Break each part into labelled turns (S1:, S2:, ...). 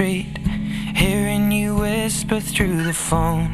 S1: street, hearing you whisper through the phone.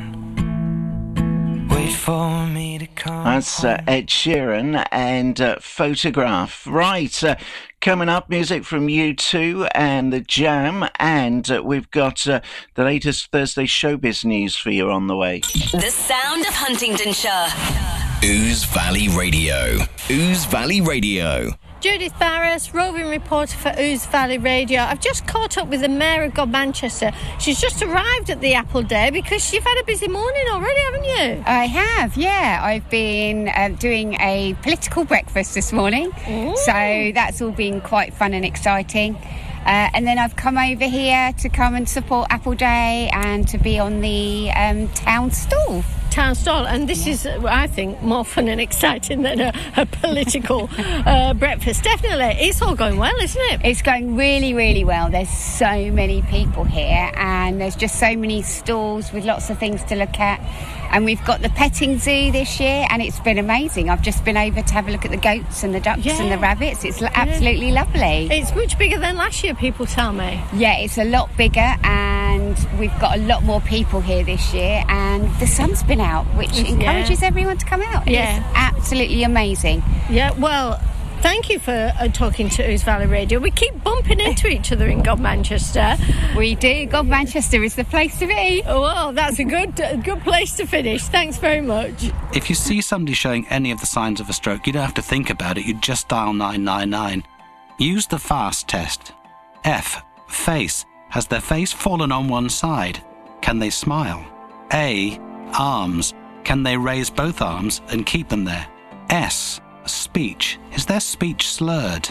S1: Wait for me to come.
S2: That's Ed Sheeran and Photograph. Right, coming up, music from U2 and The Jam, and we've got the latest Thursday showbiz news for you on the way.
S3: The sound of Huntingdonshire.
S4: Ouse Valley Radio. Ouse Valley Radio.
S5: Judith Barras, roving reporter for Ouse Valley Radio. I've just caught up with the Mayor of Godmanchester. She's just arrived at the Apple Day because you've had a busy morning already, haven't you?
S6: I have, yeah. I've been doing a political breakfast this morning. Ooh. So that's all been quite fun and exciting. And then I've come over here to come and support Apple Day and to be on the town stall.
S5: And this is, I think, more fun and exciting than a political breakfast. Definitely. It's all going well, isn't it?
S6: It's going really, really well. There's so many people here and there's just so many stalls with lots of things to look at. And we've got the petting zoo this year and it's been amazing. I've just been over to have a look at the goats and the ducks and the rabbits. It's absolutely lovely.
S5: It's much bigger than last year, people tell me.
S6: Yeah, it's a lot bigger and we've got a lot more people here this year and the sun's been out, which encourages everyone to come out. It's absolutely amazing.
S5: Yeah, well, thank you for talking to Ouse Valley Radio. We keep bumping into each other in Godmanchester.
S6: We do. Godmanchester is the place to be.
S5: Oh, well, that's a good place to finish. Thanks very much.
S7: If you see somebody showing any of the signs of a stroke, you don't have to think about it. You just dial 999. Use the FAST test. F. Face. Has their face fallen on one side? Can they smile? A. Arms. Can they raise both arms and keep them there? S. Speech. Is their speech slurred?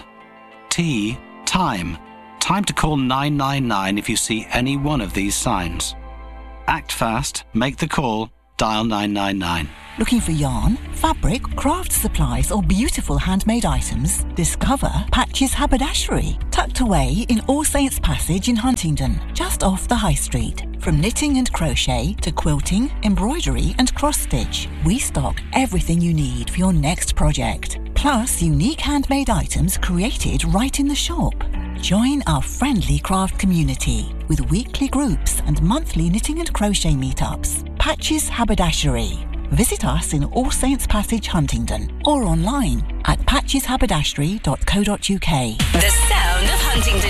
S7: T. Time. Time to call 999 if you see any one of these signs. Act fast, make the call, dial 999.
S8: Looking for yarn, fabric, craft supplies or beautiful handmade items? Discover Patches Haberdashery, tucked away in All Saints Passage in Huntingdon, just off the High Street. From knitting and crochet to quilting, embroidery and cross-stitch, we stock everything you need for your next project. Plus unique handmade items created right in the shop. Join our friendly craft community with weekly groups and monthly knitting and crochet meetups. Patches Haberdashery. Visit us in All Saints Passage, Huntingdon, or online at patcheshaberdashery.co.uk.
S3: The sound of Huntingdon.